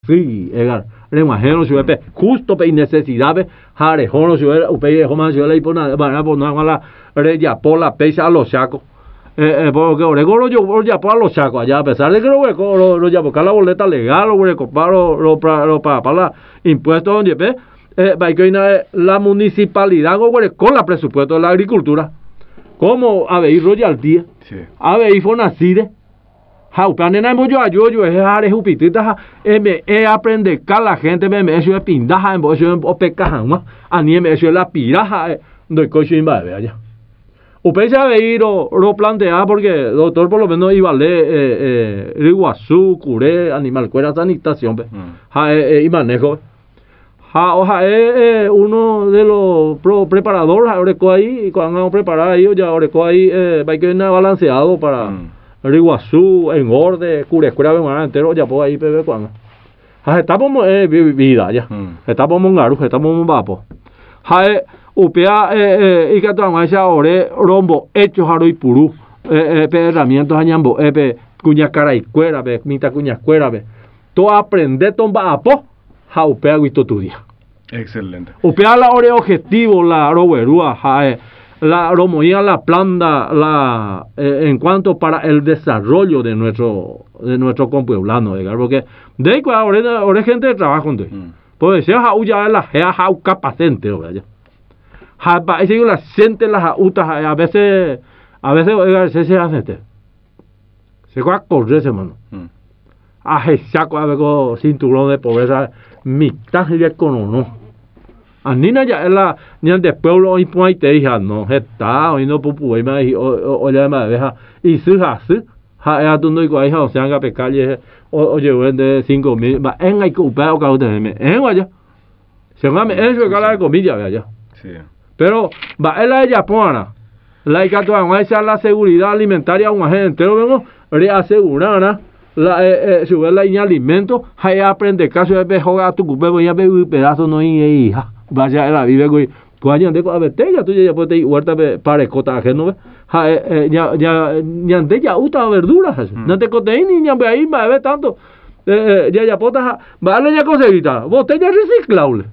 sí, egar, remajero suepe, justo pe necesidad pe, jarejono suele, upe joma suele y pona, van poner la reya pola pesa a los sacos. Porque Oregón yo ya por los sacos allá, a pesar de que lo ya buscar la boleta legal, lo para la impuestos donde pe, la municipalidad con la presupuesto de la agricultura. Como habéis royaltía, habéis fonacide. Jaupanena yo es jare jupitita aprende la gente me eso es pindaja en eso es pecaja a ni me eso es la piraja no coche invade allá usted sabe ir lo plantea porque doctor por lo menos iba a leer Iguazú, Curé, animal cuera sanitación y manejo uno de los preparadores ahora ahí cuando han preparado ahí ya ahora ahí va a quedar balanceado para Iguazú, Engorde, Curescuera, Benguara entero, ya puedo ahí pepe cuando. Estamos vida ya. Estamos mongaru, estamos monbapo. Upea y que tomamos ahora rombo hecho jaro y purú. Herramientas añambo, cuña cara y cuera, mita cuña cuera, todo aprende tomba apo, upea guito tu día. Excelente. Upea la ore objetivo, la roberúa, la romoía la planta en cuanto para el desarrollo de nuestro compueblano, porque de ahí ahora gente de trabajo pues se ya la capacente ya ese la siente las autas a veces se hace se va a correr mano saco a ver cinturón de pobreza mitad de conono Anina ya la ni de pueblo y pues te hija no está hoy no pupu y me o ya me deja y su hace ha tú no igual hija o sea que calle o llevo de 5,000 va en hay que upar o que usted me en vaya se llama eso que la comida vaya sí pero va el ella pona la que tú esa la seguridad alimentaria un agente lo vemos reasegurar la subir la alimento hay aprender caso de jugar tu cupe voy a ver un pedazo no hija vaya la vive güey cuando de ya tú ya puedes huerta para escota que no ya de ya uta verduras no te coteín ni ya ahí va a ver tanto ya potas vale ya conseguita botella reciclable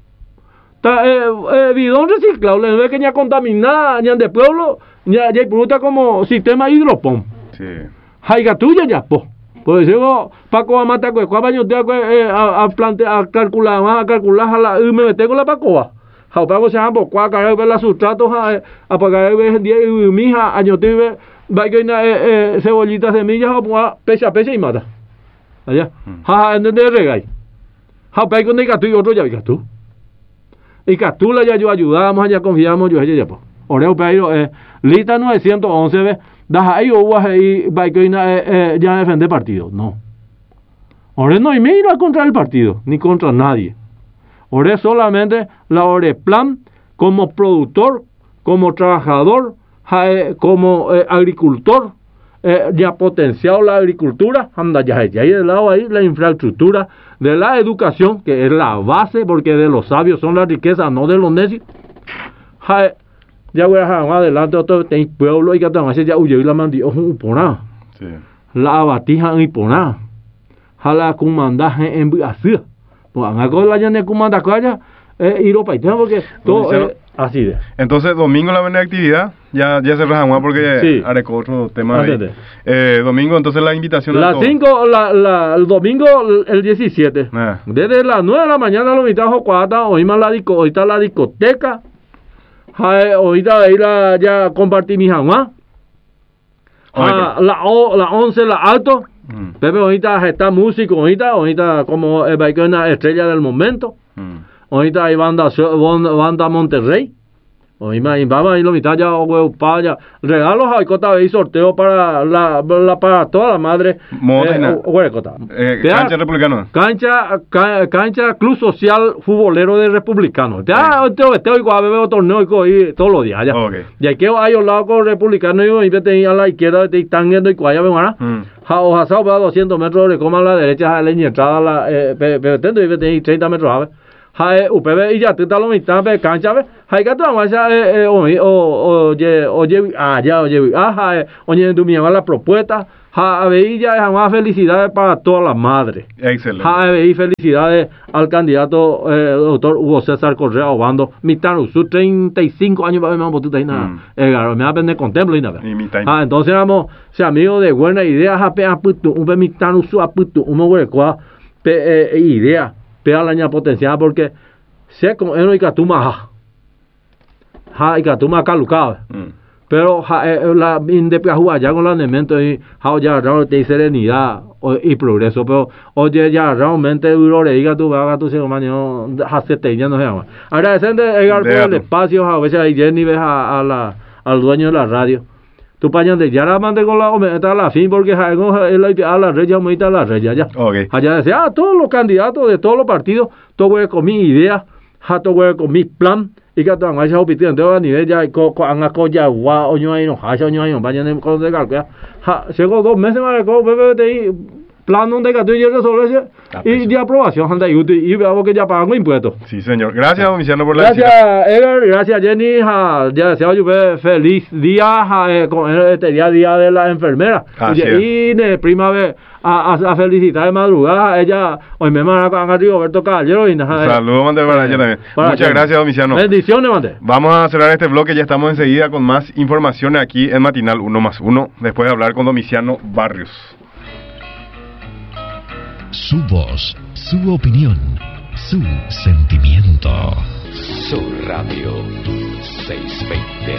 bidón reciclable ve que ya contaminada ya de pueblo ya bruta como sistema hidropón sí hay gatuya ya po pues yo Paco a matar pues cuando yo te a plantear a calcular la me tengo la Pacoa how pago se ambos cuaca ver la sustratos a pagar el día y mi hija año te va que cebollitas semillas o pecha y mata allá entender regai how pago con el gato y otro ya gato y catula ya yo ayudamos allá confiamos yo ella pues oreo pero lista 911 ve da ahí o ahí va que ya defender partido no ahora no hay mira contra el partido ni contra nadie ahora solamente la ore plan como productor como trabajador como agricultor ya potenciado la agricultura anda ya ahí del lado ahí la infraestructura de la educación que es la base porque de los sabios son las riquezas no de los necios ya voy a dejar más adelante otro tem pueblo y que también ya huyó y la mandó un pona la abatija y pona jala comandaje en así pues hago la ya ne comanda calla y lo paiteo porque todo así de entonces domingo la buena actividad ya se rajamos porque sí. Haré otro tema domingo entonces la invitación las 5 el domingo el 17 desde las 9 de la mañana los invitados cuatro hoy más ahorita la discoteca ahorita ir a ya compartir mi jamás la 11 la alto Pepe ahorita está músico ahorita como va a una estrella del momento ahorita hay banda Monterrey vamos a ir a mitad ya para regalos hay cota y sorteo para para toda la madre cancha republicano cancha club social futbolero de republicano ya te oigo a beber torneo y todos los días ya y aquí hay un lado con republicano y a la izquierda te están yendo y cuaya venga o hasao para 200 metros de coma a la derecha la entrada la pretendo y 30 metros a ver UPB y ya te está lo mitad de cancha ve hay que tomar oye ya oye oye tu mi la propuesta veía jamás felicidades para todas las madres. Excelente. Veía felicidades al candidato doctor Hugo César Correa Obando. Mitano, sus 35 años para ver botita y nada. Me va a aprender contemplo y nada. Entonces éramos amigos de buena idea. Un mitano su aputo, un hueco idea. Pega la ña potencial porque se con él y catuma. Y catuma calucado. Pero la independencia ya con los elementos y ya realmente serenidad y progreso, pero oye ya realmente duro le diga tu vaga tu ser humano hace ya no se llama. Agradecente Edgar por el espacio, a veces ahí Jenny ves al dueño de la radio. Tu pañón de ya la mande con la está la fin porque a la reya muy la reya ya. Allá decía todos los candidatos de todos los partidos, todo con mi idea, todo con mi plan. Y que todo han hecho pitiendo a nivel ya han acollado oño ahí no vayan con de calca llegó 2 meses más de plan donde que tú y resolver y de aprobación anda y veo que ya pagan impuestos. Sí, señor. Gracias, Domiciano, por la gracias Edgar, gracias Jenny, ya deseo yo feliz día con este día de la enfermera y de primavera a felicitar de madrugada ella hoy me mandan a Roberto Caballero y nada. Saludos mande para ella también. Muchas gracias, Domiciano. Bendiciones mande. Vamos a cerrar este bloque, ya estamos enseguida con más informaciones aquí en Matinal 1+1 después de hablar con Domiciano Barrios. Su voz, su opinión, su sentimiento. Su Radio 620.